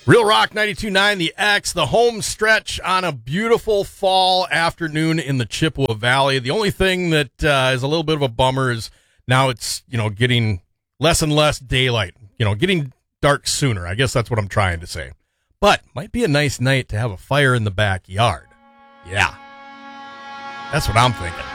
Real Rock 92.9, the X, the home stretch on a beautiful fall afternoon in the Chippewa Valley. The only thing that is a little bit of a bummer is now it's, getting less and less daylight, getting dark sooner. I guess that's what I'm trying to say. But might be a nice night to have a fire in the backyard. Yeah. That's what I'm thinking.